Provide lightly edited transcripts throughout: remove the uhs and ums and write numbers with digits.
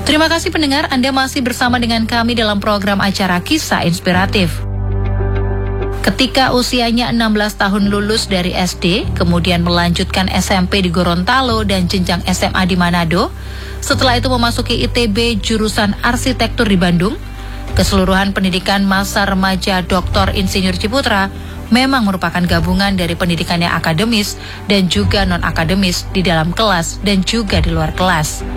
Terima kasih pendengar, Anda masih bersama dengan kami dalam program acara Kisah Inspiratif. Ketika usianya 16 tahun lulus dari SD, kemudian melanjutkan SMP di Gorontalo dan jenjang SMA di Manado, setelah itu memasuki ITB jurusan arsitektur di Bandung, keseluruhan pendidikan masa remaja Dr. Insinyur Ciputra memang merupakan gabungan dari pendidikan yang akademis dan juga non-akademis di dalam kelas dan juga di luar kelas.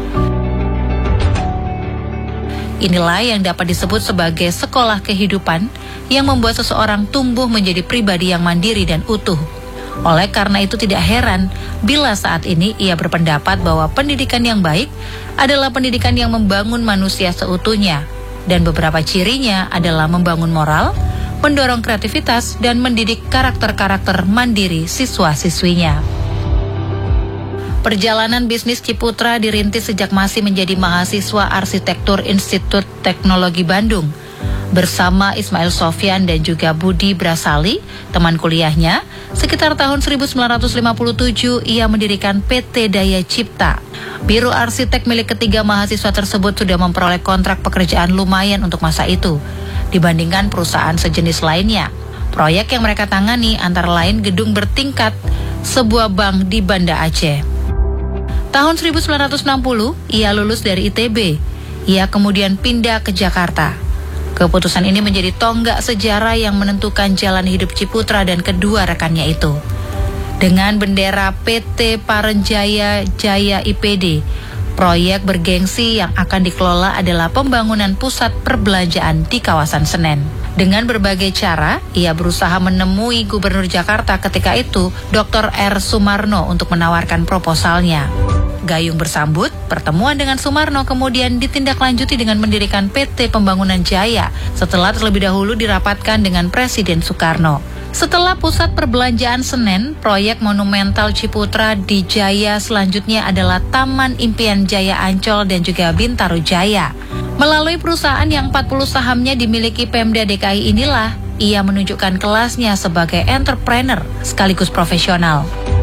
Inilah yang dapat disebut sebagai sekolah kehidupan yang membuat seseorang tumbuh menjadi pribadi yang mandiri dan utuh. Oleh karena itu tidak heran bila saat ini ia berpendapat bahwa pendidikan yang baik adalah pendidikan yang membangun manusia seutuhnya, dan beberapa cirinya adalah membangun moral, mendorong kreativitas, dan mendidik karakter-karakter mandiri siswa-siswinya. Perjalanan bisnis Ciputra dirintis sejak masih menjadi mahasiswa arsitektur Institut Teknologi Bandung. Bersama Ismail Sofyan dan juga Budi Brasali, teman kuliahnya, sekitar tahun 1957 ia mendirikan PT Daya Cipta. Biro arsitek milik ketiga mahasiswa tersebut sudah memperoleh kontrak pekerjaan lumayan untuk masa itu, dibandingkan perusahaan sejenis lainnya. Proyek yang mereka tangani antara lain gedung bertingkat sebuah bank di Banda Aceh. Tahun 1960, ia lulus dari ITB. Ia kemudian pindah ke Jakarta. Keputusan ini menjadi tonggak sejarah yang menentukan jalan hidup Ciputra dan kedua rekannya itu. Dengan bendera PT Parenjaya Jaya IPD, proyek bergengsi yang akan dikelola adalah pembangunan pusat perbelanjaan di kawasan Senen. Dengan berbagai cara, ia berusaha menemui Gubernur Jakarta ketika itu, Dr. R. Sumarno, untuk menawarkan proposalnya. Gayung bersambut, pertemuan dengan Sumarno kemudian ditindaklanjuti dengan mendirikan PT Pembangunan Jaya setelah terlebih dahulu dirapatkan dengan Presiden Soekarno. Setelah pusat perbelanjaan Senen, proyek monumental Ciputra di Jaya selanjutnya adalah Taman Impian Jaya Ancol dan juga Bintaro Jaya. Melalui perusahaan yang 40 sahamnya dimiliki Pemda DKI inilah, ia menunjukkan kelasnya sebagai entrepreneur sekaligus profesional.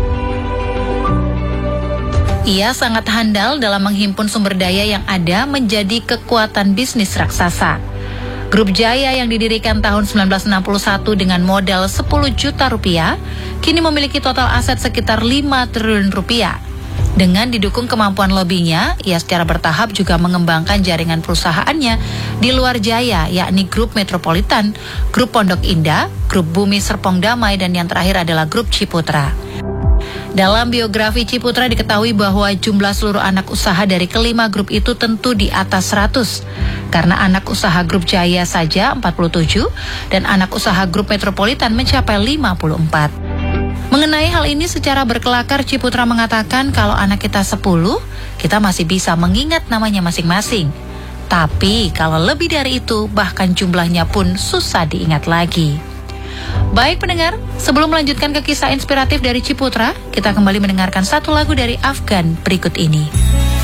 Ia sangat handal dalam menghimpun sumber daya yang ada menjadi kekuatan bisnis raksasa. Grup Jaya yang didirikan tahun 1961 dengan modal 10 juta rupiah, kini memiliki total aset sekitar 5 triliun rupiah. Dengan didukung kemampuan lobinya, ia secara bertahap juga mengembangkan jaringan perusahaannya di luar Jaya, yakni Grup Metropolitan, Grup Pondok Indah, Grup Bumi Serpong Damai, dan yang terakhir adalah Grup Ciputra. Dalam biografi Ciputra diketahui bahwa jumlah seluruh anak usaha dari kelima grup itu tentu di atas 100, karena anak usaha Grup Jaya saja 47 dan anak usaha Grup Metropolitan mencapai 54. Mengenai hal ini secara berkelakar, Ciputra mengatakan kalau anak kita 10, kita masih bisa mengingat namanya masing-masing. Tapi kalau lebih dari itu, bahkan jumlahnya pun susah diingat lagi. Baik pendengar, sebelum melanjutkan ke kisah inspiratif dari Ciputra, kita kembali mendengarkan satu lagu dari Afgan berikut ini.